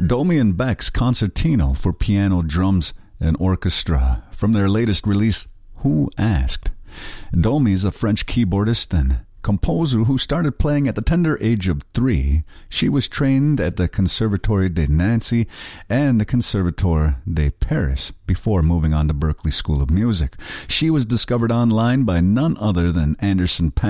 Domi and Beck's Concertino for Piano, Drums, and Orchestra from their latest release, Who Asked? Domi is a French keyboardist and composer who started playing at the tender age of 3. She was trained at the Conservatoire de Nancy and the Conservatoire de Paris before moving on to Berklee School of Music. She was discovered online by none other than Anderson Paak